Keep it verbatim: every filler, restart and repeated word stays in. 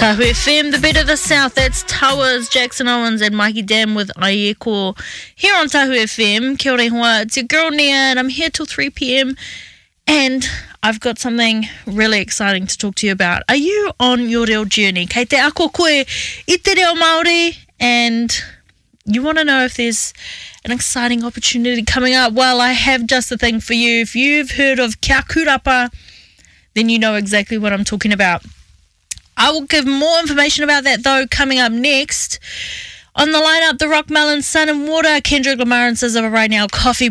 Tahu F M, the beat of the South. That's Towers, Jackson Owens and Mikey Dam with Aieko here on Tahu F M. Kia ora hoa. It's your girl Nia and I'm here till three p.m. and I've got something really exciting to talk to you about. Are you on your real journey? Kei te ako koe i te reo Māori, and you want to know if there's an exciting opportunity coming up? Well, I have just the thing for you. If you've heard of Kia Kurapa, then you know exactly what I'm talking about. I will give more information about that, though, coming up next. On the lineup, the Rock Melon, Sun and Water, Kendrick Lamar and S Z A right now, Coffee